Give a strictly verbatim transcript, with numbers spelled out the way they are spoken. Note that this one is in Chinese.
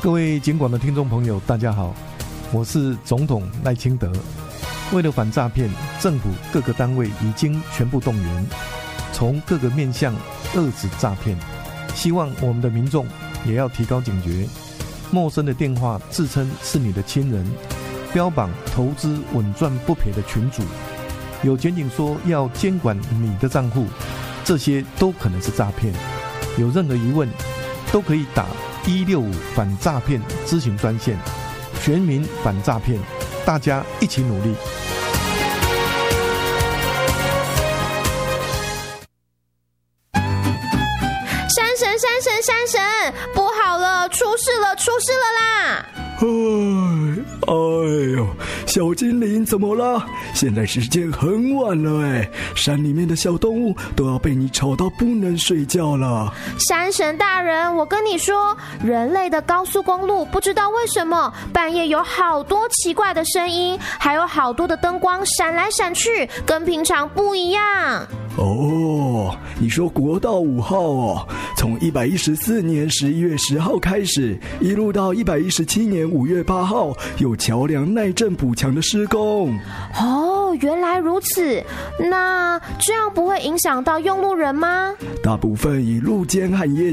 各位警广的听众朋友，大家好，我是总统赖清德。为了反诈骗，政府各个单位已经全部动员，从各个面向遏止诈骗。希望我们的民众也要提高警觉，陌生的电话自称是你的亲人，标榜投资稳赚不赔的群组，有检警说要监管你的账户，这些都可能是诈骗。有任何疑问，都可以打一六五反诈骗咨询专线，全民反诈骗，大家一起努力。 山神，山神，山神，不好了，出事了，出事了啦！ 哎，哎呦，小精灵怎么了？现在时间很晚了哎，山里面的小动物都要被你吵到不能睡觉了。 山神大人，我跟你说，人类的高速公路不知道为什么半夜有好多奇怪的声音，还有好多的灯光闪来闪去，跟平常不一样。 哦，你说国道五号哦，从一百一十四年十一月十号开始，一路到一百一十七年五月八号，有桥梁耐震补强的施工。 哦，原来如此，那这样不会影响到用路人吗？ 大部分以路肩和夜